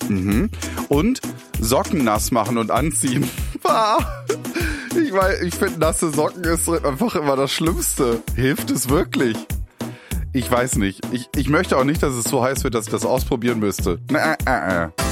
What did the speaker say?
Und Socken nass machen und anziehen. Ich finde, nasse Socken ist einfach immer das Schlimmste. Hilft es wirklich? Ich weiß nicht. Ich möchte auch nicht, dass es so heiß wird, dass ich das ausprobieren müsste.